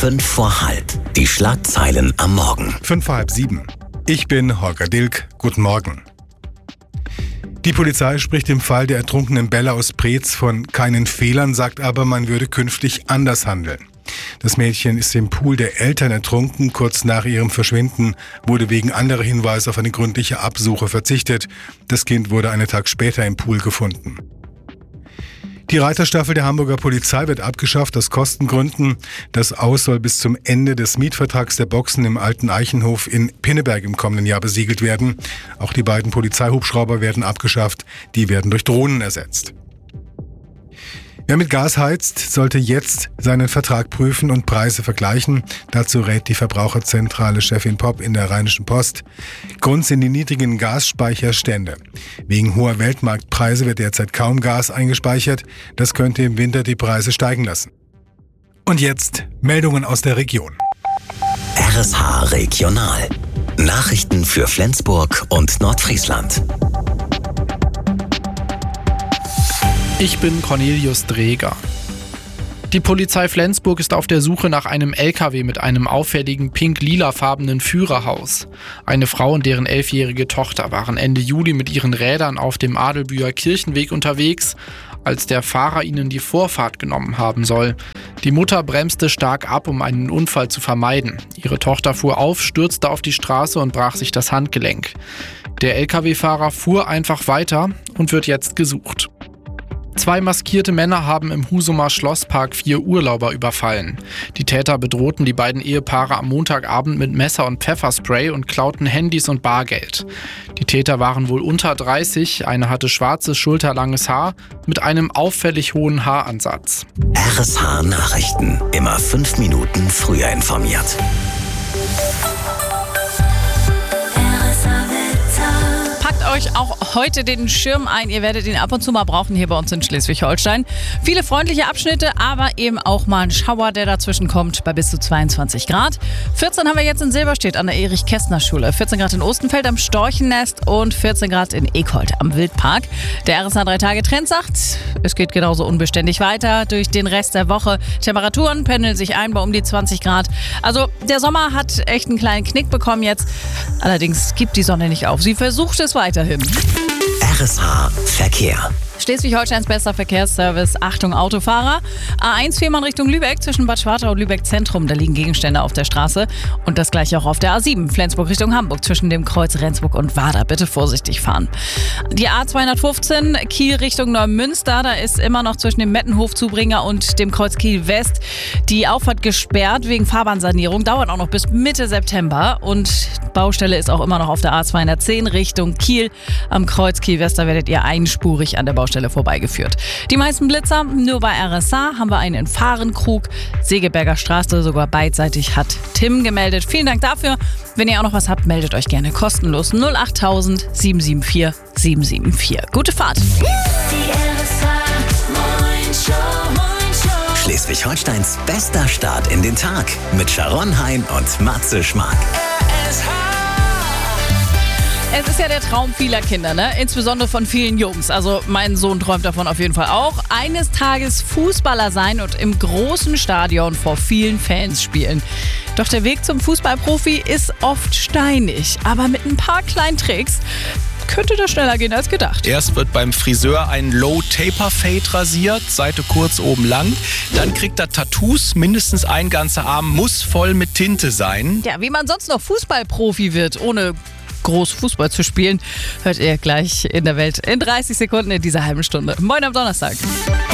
5 vor halb. Die Schlagzeilen am Morgen. 5 vor halb 7. Ich bin Holger Dilk. Guten Morgen. Die Polizei spricht im Fall der ertrunkenen Bella aus Preetz von keinen Fehlern, sagt aber, man würde künftig anders handeln. Das Mädchen ist im Pool der Eltern ertrunken. Kurz nach ihrem Verschwinden wurde wegen anderer Hinweise auf eine gründliche Absuche verzichtet. Das Kind wurde einen Tag später im Pool gefunden. Die Reiterstaffel der Hamburger Polizei wird abgeschafft aus Kostengründen. Das Aus soll bis zum Ende des Mietvertrags der Boxen im Alten Eichenhof in Pinneberg im kommenden Jahr besiegelt werden. Auch die beiden Polizeihubschrauber werden abgeschafft. Die werden durch Drohnen ersetzt. Wer mit Gas heizt, sollte jetzt seinen Vertrag prüfen und Preise vergleichen. Dazu rät die Verbraucherzentrale Chefin Popp in der Rheinischen Post. Grund sind die niedrigen Gasspeicherstände. Wegen hoher Weltmarktpreise wird derzeit kaum Gas eingespeichert. Das könnte im Winter die Preise steigen lassen. Und jetzt Meldungen aus der Region. RSH Regional. Nachrichten für Flensburg und Nordfriesland. Ich bin Cornelius Dreger. Die Polizei Flensburg ist auf der Suche nach einem LKW mit einem auffälligen pink-lilafarbenen Führerhaus. Eine Frau und deren 11-jährige Tochter waren Ende Juli mit ihren Rädern auf dem Adelbüher Kirchenweg unterwegs, als der Fahrer ihnen die Vorfahrt genommen haben soll. Die Mutter bremste stark ab, um einen Unfall zu vermeiden. Ihre Tochter fuhr auf, stürzte auf die Straße und brach sich das Handgelenk. Der LKW-Fahrer fuhr einfach weiter und wird jetzt gesucht. 2 maskierte Männer haben im Husumer Schlosspark 4 Urlauber überfallen. Die Täter bedrohten die beiden Ehepaare am Montagabend mit Messer und Pfefferspray und klauten Handys und Bargeld. Die Täter waren wohl unter 30, eine hatte schwarzes, schulterlanges Haar mit einem auffällig hohen Haaransatz. RSH Nachrichten, immer 5 Minuten früher informiert. Euch auch heute den Schirm ein. Ihr werdet ihn ab und zu mal brauchen hier bei uns in Schleswig-Holstein. Viele freundliche Abschnitte, aber eben auch mal ein Schauer, der dazwischen kommt bei bis zu 22 Grad. 14 haben wir jetzt in Silberstedt an der Erich-Kästner-Schule, 14 Grad in Ostenfeld am Storchennest und 14 Grad in Ekold am Wildpark. Der RSH 3-Tage-Trend sagt, es geht genauso unbeständig weiter durch den Rest der Woche. Temperaturen pendeln sich ein bei um die 20 Grad. Also der Sommer hat echt einen kleinen Knick bekommen jetzt. Allerdings gibt die Sonne nicht auf. Sie versucht es weiterhin. RSH Verkehr. Schleswig-Holsteins bester Verkehrsservice. Achtung Autofahrer. A1 Fehmarn Richtung Lübeck zwischen Bad Schwartau und Lübeck Zentrum. Da liegen Gegenstände auf der Straße. Und das gleiche auch auf der A7 Flensburg Richtung Hamburg zwischen dem Kreuz Rendsburg und Wader. Bitte vorsichtig fahren. Die A215 Kiel Richtung Neumünster. Da ist immer noch zwischen dem Mettenhof-Zubringer und dem Kreuz Kiel West die Auffahrt gesperrt wegen Fahrbahnsanierung. Dauert auch noch bis Mitte September. Und Baustelle ist auch immer noch auf der A210 Richtung Kiel. Am Kreuz Kiel West, da werdet ihr einspurig an der Baustelle vorbeigeführt. Die meisten Blitzer nur bei RSA, haben wir einen in Fahrenkrug, Segeberger Straße, sogar beidseitig, hat Tim gemeldet. Vielen Dank dafür. Wenn ihr auch noch was habt, meldet euch gerne kostenlos 08000 774 774. Gute Fahrt! Schleswig-Holsteins bester Start in den Tag mit Sharon Hein und Matze Schmark. Es ist ja der Traum vieler Kinder, ne? Insbesondere von vielen Jungs. Also mein Sohn träumt davon auf jeden Fall auch. Eines Tages Fußballer sein und im großen Stadion vor vielen Fans spielen. Doch der Weg zum Fußballprofi ist oft steinig. Aber mit ein paar kleinen Tricks könnte das schneller gehen als gedacht. Erst wird beim Friseur ein Low-Taper-Fade rasiert, Seite kurz, oben lang. Dann kriegt er Tattoos, mindestens ein ganzer Arm muss voll mit Tinte sein. Ja, wie man sonst noch Fußballprofi wird, ohne groß Fußball zu spielen, hört ihr gleich in der Welt in 30 Sekunden in dieser halben Stunde. Moin am Donnerstag.